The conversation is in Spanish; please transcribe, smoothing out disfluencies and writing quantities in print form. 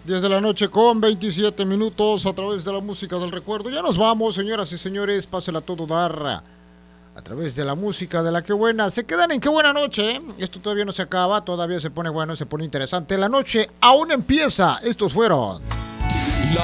10 de la noche con 27 minutos a través de la música del recuerdo. Ya nos vamos, señoras y señores. Pásela todo dar a través de la música de la que buena. Se quedan en qué buena noche, ¿eh? Esto todavía no se acaba, todavía se pone bueno, se pone interesante. La noche aún empieza. Estos fueron